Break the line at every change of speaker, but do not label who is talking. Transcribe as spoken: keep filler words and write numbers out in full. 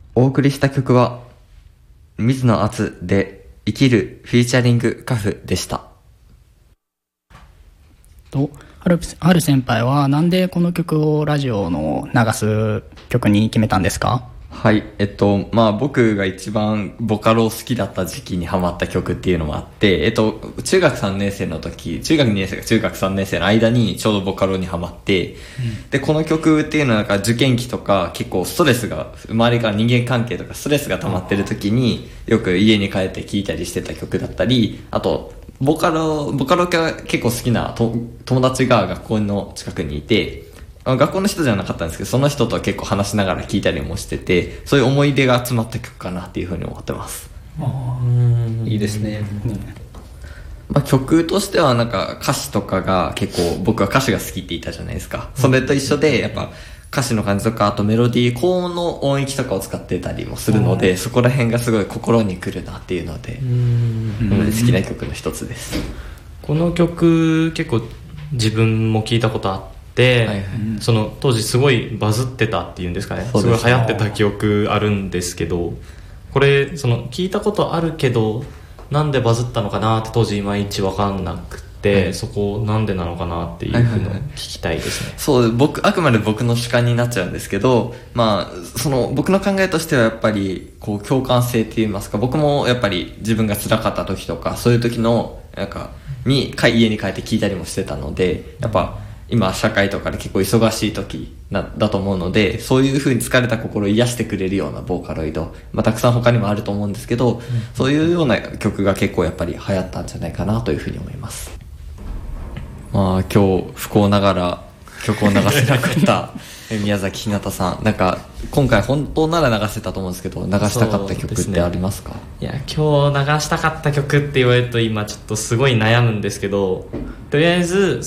お送りした曲は水野敦で生きるフィーチャリングカフでした。
とはる、はる先輩はなんでこの曲をラジオの流す曲に決めたんですか？
はい、えっと、まあ僕が一番ボカロを好きだった時期にハマった曲っていうのもあって、えっと、中学さんねん生の時、中学にねん生か中学さんねん生の間にちょうどボカロにハマって、うん、で、この曲っていうのはなんか受験期とか結構ストレスが、周りから人間関係とかストレスが溜まってる時によく家に帰って聴いたりしてた曲だったり、あと、ボカロ、ボカロが結構好きなと友達が学校の近くにいて、学校の人じゃなかったんですけど、その人とは結構話しながら聴いたりもしてて、そういう思い出が集まった曲かなっていうふうに思ってます。
あー、いいですね。
まあ、曲としてはなんか歌詞とかが結構僕は歌詞が好きって言ったじゃないですか。それと一緒でやっぱ歌詞の感じとか、あとメロディー、高音の音域とかを使ってたりもするので、そこら辺がすごい心に来るなっていうので、なので好きな曲の一つです。
この曲結構自分も聞いたことあって、はいはい、その当時すごいバズってたっていうんですかね、すごい流行ってた記憶あるんですけど、これその聞いたことあるけどなんでバズったのかなって当時いまいち分かんなくて、はい、そこなんでなのかなっていうふうのを聞きたいですね。はいはいはい、
そう僕あくまで僕の主観になっちゃうんですけど、まあその僕の考えとしてはやっぱりこう共感性って言いますか、僕もやっぱり自分が辛かった時とかそういう時のなんかに家に帰って聞いたりもしてたので、やっぱ今社会とかで結構忙しい時なだと思うので、そういう風に疲れた心を癒してくれるようなボーカロイド、まあ、たくさん他にもあると思うんですけど、うん、そういうような曲が結構やっぱり流行ったんじゃないかなという風に思います。まあ今日不幸ながら曲を流せなかった宮崎ひなたさん、なんか今回本当なら流せたと思うんですけど、流したかった曲ってありますか？
いや今日流したかった曲って言われると今ちょっとすごい悩むんですけど、とりあえず